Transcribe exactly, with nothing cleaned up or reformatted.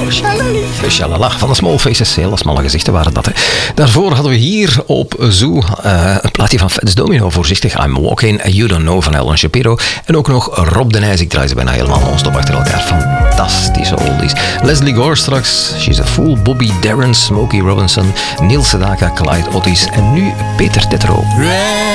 Shalala van de Small Faces. Hele smalle gezichten waren dat. Hè. Daarvoor hadden we hier op Zoo uh, een plaatje van Fats Domino. Voorzichtig, I'm Walking, You Don't Know van Alan Shapiro. En ook nog Rob de Nijs. Ik draai ze bijna helemaal non-stop achter elkaar. Fantastische oldies. Leslie Gore straks, She's a Fool. Bobby Darin, Smokey Robinson, Neil Sedaka, Clyde Otis en nu Peter Tetro.